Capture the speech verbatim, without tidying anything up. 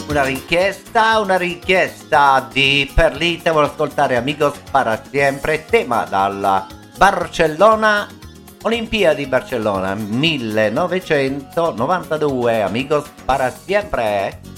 Una richiesta, una richiesta di Perlita, vuole ascoltare Amigos para siempre, tema dalla Barcellona, Olimpiadi Barcellona millenovecentonovantadue, Amigos para siempre.